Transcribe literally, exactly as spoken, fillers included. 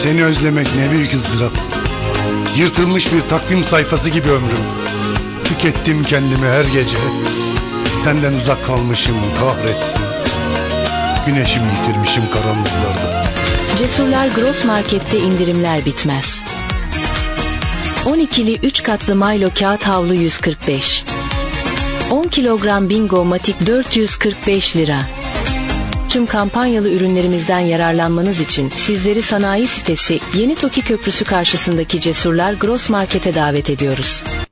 Seni özlemek ne büyük ızdırap. Yırtılmış bir takvim sayfası gibi ömrüm. Tükettim kendimi her gece. Senden uzak kalmışım kahretsin. Güneşimi yitirmişim karanlıklarda. Cesurlar Gross Market'te indirimler bitmez. on ikili üç katlı Milo kağıt havlu yüz kırk beş. on kilogram Bingo Matik dört yüz kırk beş lira. Tüm kampanyalı ürünlerimizden yararlanmanız için sizleri sanayi sitesi Yeni Toki Köprüsü karşısındaki Cesurlar Gross Market'e davet ediyoruz.